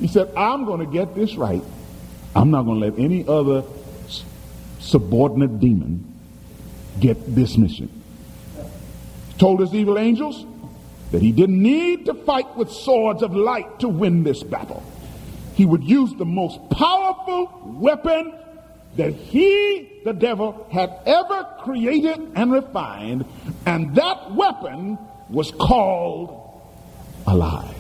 He said, I'm going to get this right. I'm not going to let any other subordinate demon get this mission. He told his evil angels that he didn't need to fight with swords of light to win this battle. He would use the most powerful weapon that he, the devil, had ever created and refined, and that weapon was called a lie.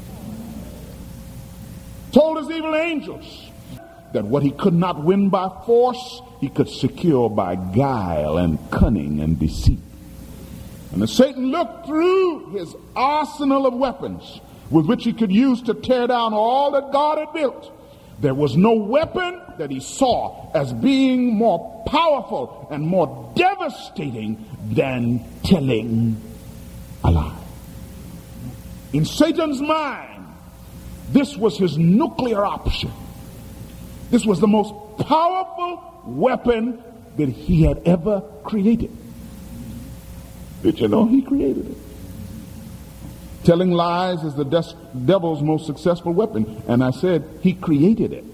Told his evil angels that what he could not win by force, he could secure by guile and cunning and deceit. And as Satan looked through his arsenal of weapons with which he could use to tear down all that God had built, there was no weapon that he saw as being more powerful and more devastating than telling a lie. In Satan's mind, this was his nuclear option. This was the most powerful weapon that he had ever created. Did you know he created it? Telling lies is the devil's most successful weapon. And I said he created it.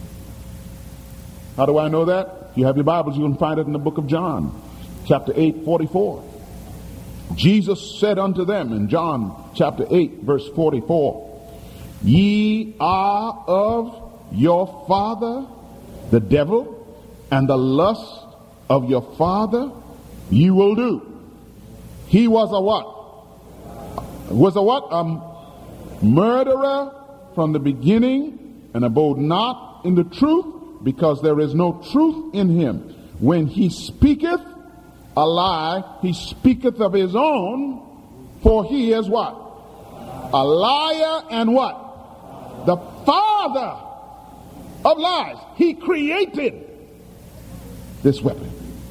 How do I know that? If you have your Bibles, you can find it in the book of John, chapter 8, 44. Jesus said unto them in John chapter 8, verse 44, ye are of your father, the devil, and the lust of your father you will do. He was a what? Was a what? A murderer from the beginning, and abode not in the truth, because there is no truth in him. When he speaketh a lie, he speaketh of his own, for he is what? A liar and what? The father of lies. He created this weapon.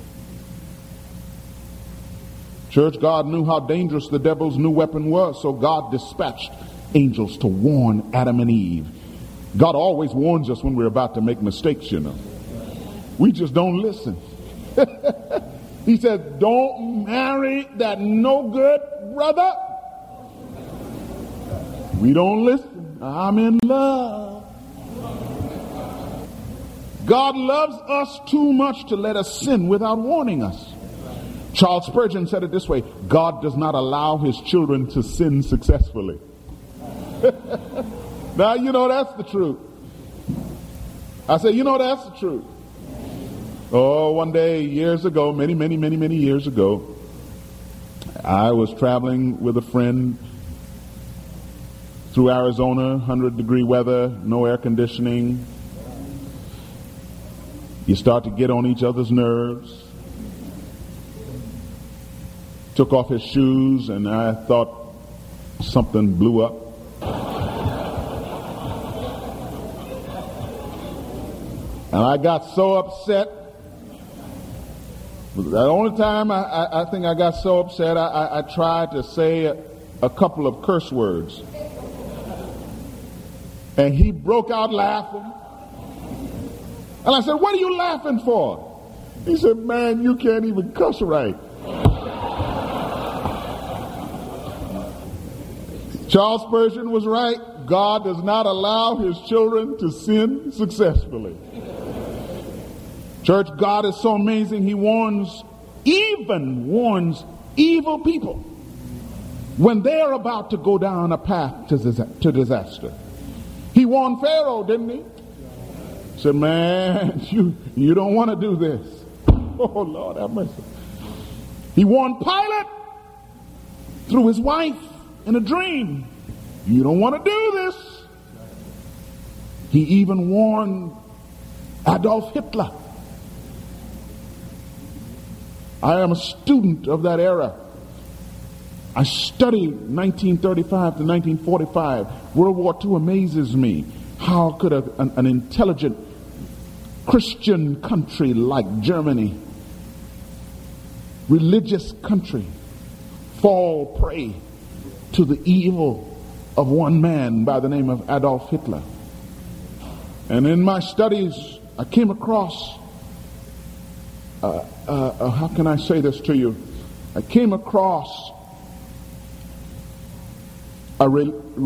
Church, God knew how dangerous the devil's new weapon was, so God dispatched angels to warn Adam and Eve. God always warns us when we're about to make mistakes, you know. We just don't listen. He said, don't marry that no good brother. We don't listen. I'm in love. God loves us too much to let us sin without warning us. Charles Spurgeon said it this way: God does not allow his children to sin successfully. Now, you know that's the truth. I say, you know that's the truth. Oh, one day, years ago, many years ago, I was traveling with a friend through Arizona, 100-degree weather, no air conditioning. You start to get on each other's nerves. Took off his shoes, and I thought something blew up. And I got so upset. The only time I think I got so upset, I tried to say a couple of curse words. And he broke out laughing. And I said, what are you laughing for? He said, man, you can't even cuss right. Charles Spurgeon was right. God does not allow his children to sin successfully. Church, God is so amazing. He even warns evil people when they're about to go down a path to disaster. He warned Pharaoh, didn't he? He said, man, you don't want to do this. Oh, Lord, have mercy. He warned Pilate through his wife in a dream. You don't want to do this. He even warned Adolf Hitler. I am a student of that era. I studied 1935 to 1945. World War II amazes me. How could an intelligent Christian country like Germany, religious country, fall prey to the evil of one man by the name of Adolf Hitler? And in my studies, I came across, how can I say this to you? I came across a